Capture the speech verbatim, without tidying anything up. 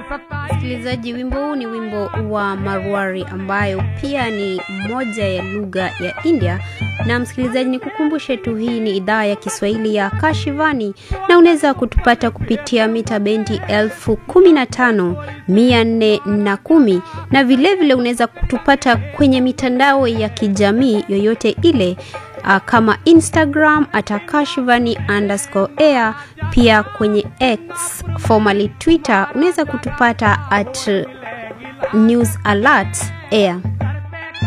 Msikilizaji, wimbo huu ni wimbo wa Marwari ambayo pia ni moja ya lugha ya India. Na msikilizaji, nikukumbushe tu hii ni idhaa ya Kiswahili ya Kashivani na unaweza kutupata kupitia mita bendi elfu kumi na tano mia nne na kumi, na vile vile unaweza kutupata kwenye mitandao ya kijamii yoyote ile uh, kama Instagram at kashivani underscore air, pia kwenye X formerly Twitter unaweza kutupata at news alert air.